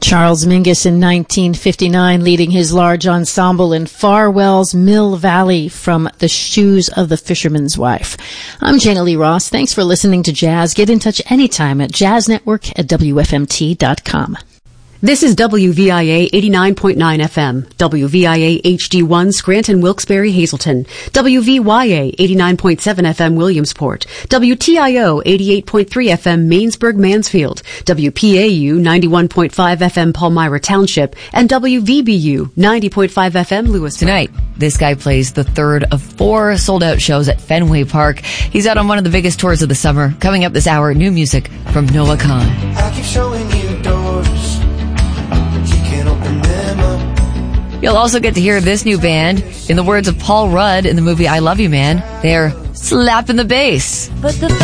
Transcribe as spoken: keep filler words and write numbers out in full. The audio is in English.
Charles Mingus in nineteen fifty-nine, leading his large ensemble in Farwell's Mill Valley from The Shoes of the Fisherman's Wife. I'm Jana Lee Ross. Thanks for listening to Jazz. Get in touch anytime at jazz network at w f m t dot com. This is W V I A eighty-nine point nine F M, W V I A H D one Scranton, Wilkes-Barre, Hazleton, W V Y A eighty-nine point seven F M Williamsport, W T I O eighty-eight point three F M Mainsburg, Mansfield, W P A U ninety-one point five F M Palmyra Township, and W V B U ninety point five F M Lewisburg. Tonight, this guy plays the third of four sold-out shows at Fenway Park. He's out on one of the biggest tours of the summer. Coming up this hour, new music from Noah Kahan. I keep showing you doors. You'll also get to hear this new band. In the words of Paul Rudd in the movie I Love You Man, they're slapping the bass. But the